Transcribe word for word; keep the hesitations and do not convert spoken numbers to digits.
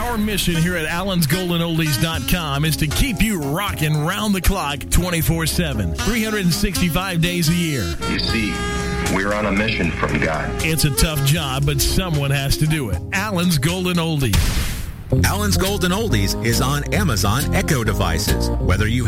Our mission here at Allens Golden Oldies dot com is to keep you rocking round the clock twenty-four seven, three hundred sixty-five days a year. You see, we're on a mission from God. It's a tough job, but someone has to do it. Allens Golden Oldies. Allens Golden Oldies is on Amazon Echo devices. Whether you